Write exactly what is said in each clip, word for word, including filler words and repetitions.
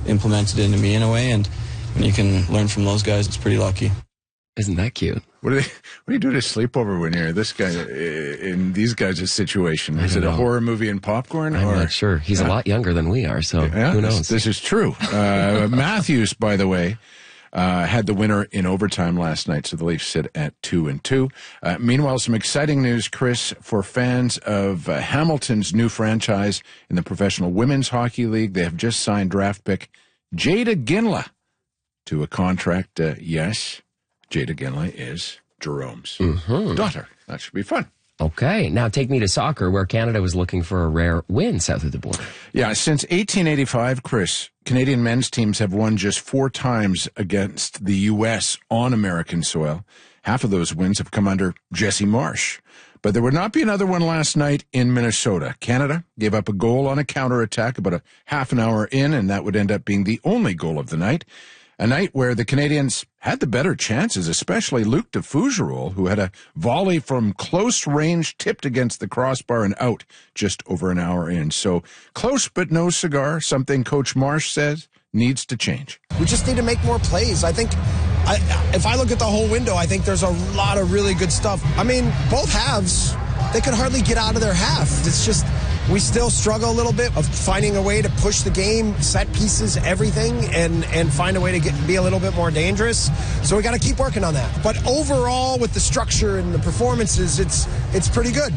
implemented into me in a way, and when you can learn from those guys, it's pretty lucky. Isn't that cute? What do, they, what do you do to sleep over when you're this guy in these guys' situation? Is it a know. horror movie and popcorn? I'm or? not sure. He's yeah. a lot younger than we are, so yeah, who knows? This, this is true. Uh, Matthews, by the way, uh, had the winner in overtime last night, so the Leafs sit at two and two. Uh, meanwhile, some exciting news, Chris, for fans of uh, Hamilton's new franchise in the Professional Women's Hockey League. They have just signed draft pick Jada Ginla to a contract. Uh, yes. Jada Ginla is Jerome's mm-hmm. daughter. That should be fun. Okay. Now take me to soccer, where Canada was looking for a rare win south of the border. Yeah, since eighteen eighty-five, Chris, Canadian men's teams have won just four times against the U S on American soil. Half of those wins have come under Jesse Marsh. But there would not be another one last night in Minnesota. Canada gave up a goal on a counterattack about a half an hour in, and that would end up being the only goal of the night. A night where the Canadians had the better chances, especially Luc de Fougerolles, who had a volley from close range tipped against the crossbar and out just over an hour in. So close but no cigar, something Coach Marsh says needs to change. We just need to make more plays. I think I, if I look at the whole window, I think there's a lot of really good stuff. I mean, both halves, they could hardly get out of their half. It's just... we still struggle a little bit of finding a way to push the game, set pieces, everything, and, and find a way to get be a little bit more dangerous. So we got to keep working on that. But overall, with the structure and the performances, it's it's pretty good.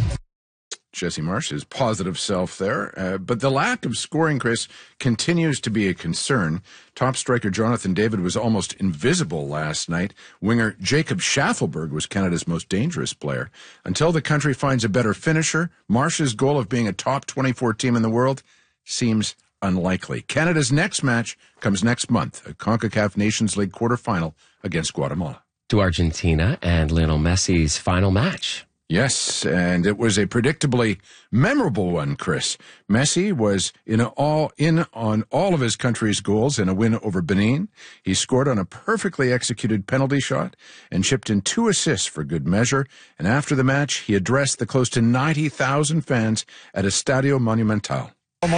Jesse Marsh's positive self there. Uh, but the lack of scoring, Chris, continues to be a concern. Top striker Jonathan David was almost invisible last night. Winger Jacob Schaffelberg was Canada's most dangerous player. Until the country finds a better finisher, Marsh's goal of being a top twenty-four team in the world seems unlikely. Canada's next match comes next month, a CONCACAF Nations League quarterfinal against Guatemala. To Argentina and Lionel Messi's final match. Yes, and it was a predictably memorable one, Chris. Messi was in all in on all of his country's goals in a win over Benin. He scored on a perfectly executed penalty shot and chipped in two assists for good measure. And after the match, he addressed the close to ninety thousand fans at Estadio Monumental.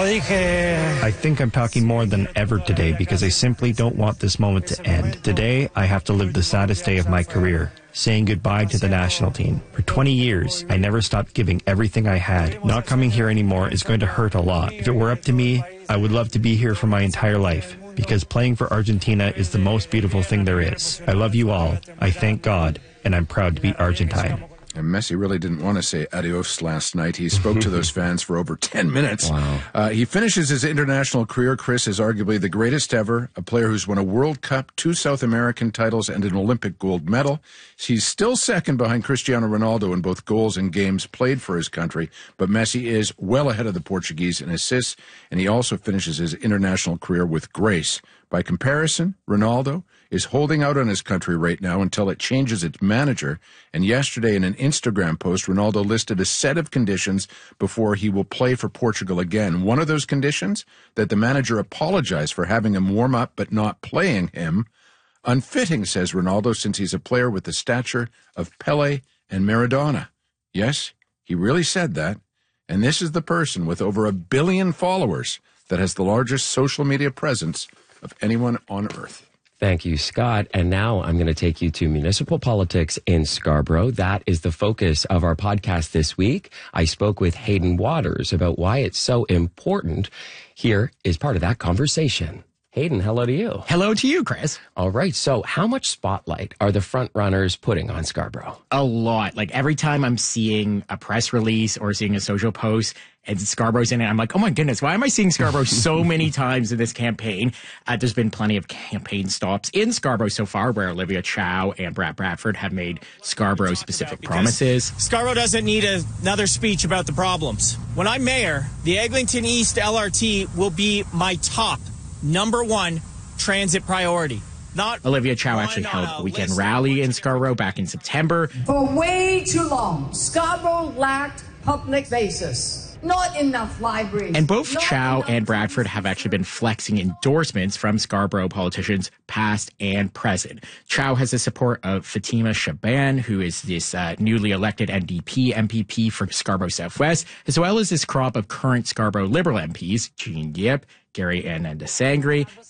I think I'm talking more than ever today because I simply don't want this moment to end. Today, I have to live the saddest day of my career, saying goodbye to the national team. For twenty years, I never stopped giving everything I had. Not coming here anymore is going to hurt a lot. If it were up to me, I would love to be here for my entire life, because playing for Argentina is the most beautiful thing there is. I love you all. I thank God, and I'm proud to be Argentine. And Messi really didn't want to say adios last night. He spoke to those fans for over ten minutes. Wow. Uh, he finishes his international career, Chris, as arguably the greatest ever, a player who's won a World Cup, two South American titles, and an Olympic gold medal. He's still second behind Cristiano Ronaldo in both goals and games played for his country, but Messi is well ahead of the Portuguese in assists, and he also finishes his international career with grace. By comparison, Ronaldo is holding out on his country right now until it changes its manager. And yesterday in an Instagram post, Ronaldo listed a set of conditions before he will play for Portugal again. One of those conditions, that the manager apologize for having him warm up but not playing him. Unfitting, says Ronaldo, since he's a player with the stature of Pele and Maradona. Yes, he really said that. And this is the person with over a billion followers that has the largest social media presence of anyone on earth. Thank you, Scott. And now I'm going to take you to municipal politics in Scarborough. That is the focus of our podcast this week. I spoke with Hayden Waters about why it's so important. Here is part of that conversation. Hayden, hello to you. Hello to you, Chris. All right. So how much spotlight are the front runners putting on Scarborough? A lot. Like every time I'm seeing a press release or seeing a social post and Scarborough's in it, I'm like, oh my goodness, why am I seeing Scarborough so many times in this campaign? Uh, there's been plenty of campaign stops in Scarborough so far where Olivia Chow and Brad Bradford have made Scarborough specific promises. Scarborough doesn't need a, another speech about the problems. When I'm mayor, the Eglinton East L R T will be my top number one transit priority. Not Olivia Chow actually held a weekend rally in Scarborough back in September. For way too long, Scarborough lacked public spaces. Not enough libraries. And both Not Chow and enough Bradford have actually been flexing endorsements from Scarborough politicians, past and present. Chow has the support of Fatima Shaban, who is this uh, newly elected N D P M P P for Scarborough Southwest, as well as this crop of current Scarborough Liberal M Ps, Jean Yip, Gary Ananda Sangri,